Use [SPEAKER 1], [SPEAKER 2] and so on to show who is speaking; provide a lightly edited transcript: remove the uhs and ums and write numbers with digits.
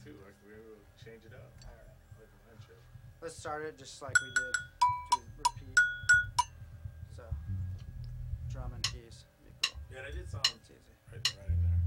[SPEAKER 1] too. Like we'll change it up.
[SPEAKER 2] All right.
[SPEAKER 1] Like a mind trip.
[SPEAKER 2] Let's start it just like we did to repeat. So, drum and keys. Be cool.
[SPEAKER 1] Yeah, that did sound
[SPEAKER 2] It's easy.
[SPEAKER 1] right in there.